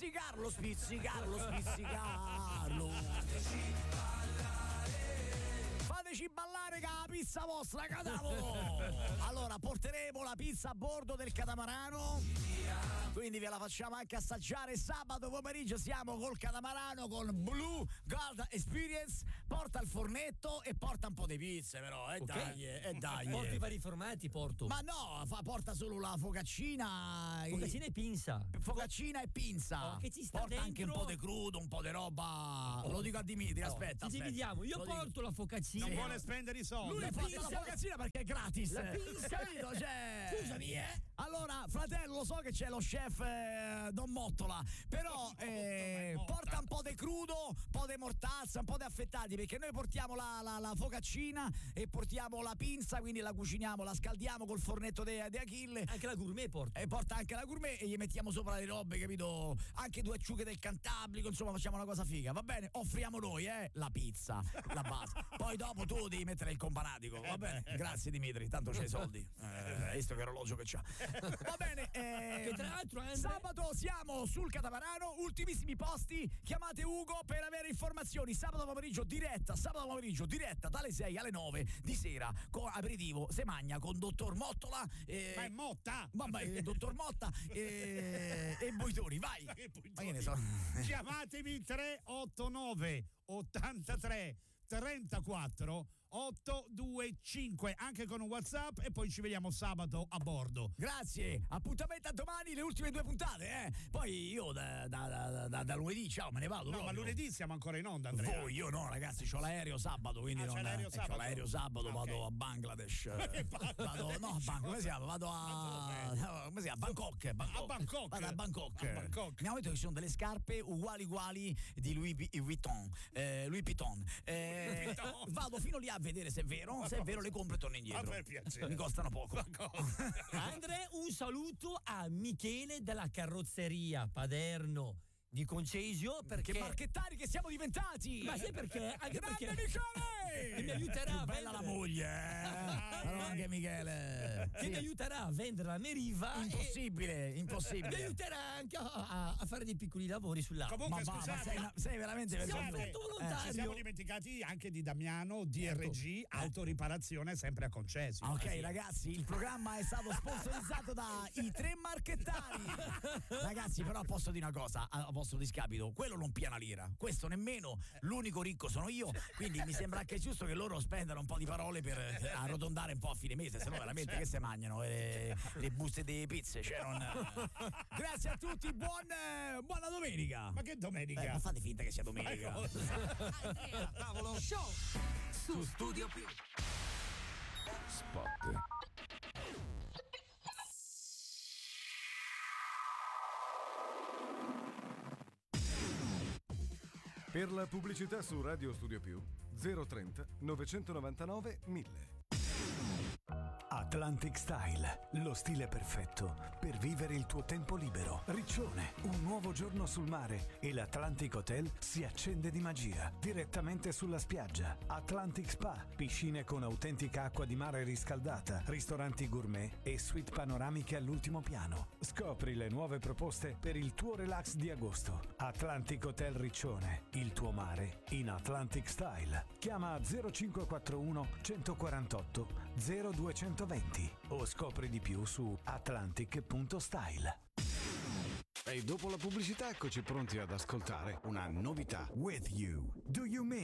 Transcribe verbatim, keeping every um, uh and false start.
spizzicarlo, spizzicarlo, spizzicarlo. Fateci ballare che la pizza vostra, catavolo! Allora, porteremo la pizza a bordo del catamarano, quindi ve la facciamo anche assaggiare sabato pomeriggio. Siamo col catamarano, con Blue Gold Experience. Porta il fornetto e porta un po' di pizze, però, eh okay. dai, eh dai. Porti i vari formati, porto. Ma no, fa, porta solo la focaccina. Focaccina e pinza. Focaccina e pinza. Oh, che ci sta porta dentro? Anche un po' di crudo, un po' di roba. Oh. Lo dico a Dimitri, oh. aspetta. Ci aspetta. dividiamo, io Lo porto dico. la focaccina. Non vuole spendere i soldi. Lui la porta pinza, la focaccina perché è gratis. La pinza. Capito? Cioè... Scusami, eh. Allora, fratello, lo so che c'è lo chef eh, Don Mottola, però eh, porta un po' di crudo, un po' di mortazza, un po' di affettati, perché noi portiamo la, la, la focaccina e portiamo la pinza, quindi la cuciniamo, la scaldiamo col fornetto di Achille. Anche la gourmet porta. E porta anche la gourmet e gli mettiamo sopra le robe, capito? Anche due acciughe del Cantabrico, insomma facciamo una cosa figa, va bene? Offriamo noi, eh, la pizza, la base. Poi dopo tu devi mettere il companatico, va bene? Grazie Dimitri, tanto c'hai i soldi. Eh, hai visto che orologio che c'ha. Va bene, eh, che tra l'altro Andre... sabato siamo sul catamarano, ultimissimi posti, chiamate Ugo per avere informazioni. Sabato pomeriggio diretta, sabato pomeriggio diretta dalle sei alle nove di sera con aperitivo se magna con dottor Mottola eh, ma è Motta mamma, eh, dottor Motta eh, e Boitoni, vai. Ma che ma che ne so. Chiamatemi tre otto nove ottantatré trentaquattro ottocentoventicinque anche con un WhatsApp e poi ci vediamo sabato a bordo. Grazie, appuntamento a domani, le ultime due puntate, eh. Poi io da, da, da, da, da lunedì ciao me ne vado. No, proprio. ma lunedì siamo ancora in onda, Andrea. Voi, io no, ragazzi, c'ho l'aereo sabato, quindi ah, non c'è l'aereo eh, sabato. c'ho l'aereo sabato, ah, vado okay. a Bangladesh. vado, no, a Bang, come si chiama? Vado a come si chiama? Bangkok, Bangkok. A Bangkok. Vado a Bangkok. A Bangkok. Mi hanno detto che ci sono delle scarpe uguali uguali di Louis Vuitton. Eh, Louis Vuitton. Eh, vado fino lì a vedere se è vero, se è vero le compro e torno indietro. Ma per piacere. Mi costano poco. Andre, un saluto a Michele della carrozzeria Paderno di Concesio, perché che marchettari che siamo diventati. Ma sai perché? Anche grande perché Michele che mi aiuterà a bella vendere... la moglie eh? Però anche Michele che sì. mi aiuterà a vendere la Meriva. Impossibile, e... impossibile. Mi aiuterà anche a, a fare dei piccoli lavori sull'auto. Comunque ma, scusate, ma sei, una, sei veramente siamo vergognoso. molto volontari. ci siamo dimenticati anche di Damiano D R G eh. Autoriparazione sempre a Concesio. Ok, sì. ragazzi, il programma è stato sponsorizzato da i tre marchettari. Ragazzi, però posso dire una cosa a vostro discapito, quello non piana lira, questo nemmeno, l'unico ricco sono io, quindi mi sembra anche giusto che loro spendano un po' di parole per arrotondare un po' a fine mese, se no veramente certo. Che se mangiano eh, le buste di pizze, cioè non... Grazie a tutti, buon, buona domenica. Ma che domenica? Eh, ma fate finta che sia domenica. Andrea, tavolo show su Studio Più. Spot. Per la pubblicità su Radio Studio Più zero trenta novecentonovantanove mille. Atlantic Style, lo stile perfetto per vivere il tuo tempo libero. Riccione, un nuovo giorno sul mare e l'Atlantic Hotel si accende di magia direttamente sulla spiaggia. Atlantic Spa, piscine con autentica acqua di mare riscaldata, ristoranti gourmet e suite panoramiche all'ultimo piano. Scopri le nuove proposte per il tuo relax di agosto. Atlantic Hotel Riccione, il tuo mare in Atlantic Style. Chiama zero cinque quattro uno uno quattro otto zero due venti o scopri di più su atlantic punto style. E dopo la pubblicità eccoci pronti ad ascoltare una novità. With you. Do you mean